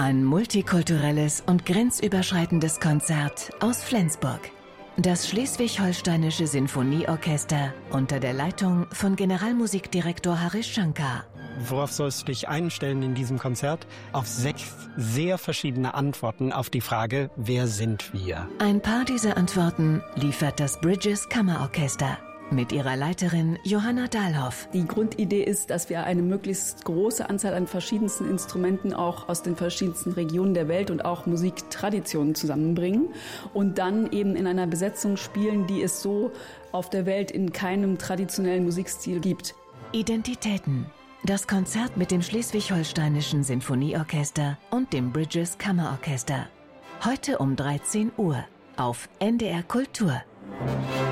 Ein multikulturelles und grenzüberschreitendes Konzert aus Flensburg. Das Schleswig-Holsteinische Sinfonieorchester unter der Leitung von Generalmusikdirektor Harish Shankar. Worauf sollst du dich einstellen in diesem Konzert? Auf 6 sehr verschiedene Antworten auf die Frage, wer sind wir? Ein paar dieser Antworten liefert das Bridges Kammerorchester mit ihrer Leiterin Johanna Dahlhoff. Die Grundidee ist, dass wir eine möglichst große Anzahl an verschiedensten Instrumenten auch aus den verschiedensten Regionen der Welt und auch Musiktraditionen zusammenbringen und dann eben in einer Besetzung spielen, die es so auf der Welt in keinem traditionellen Musikstil gibt. Identitäten. Das Konzert mit dem Schleswig-Holsteinischen Sinfonieorchester und dem Bridges Kammerorchester. Heute um 13 Uhr auf NDR Kultur.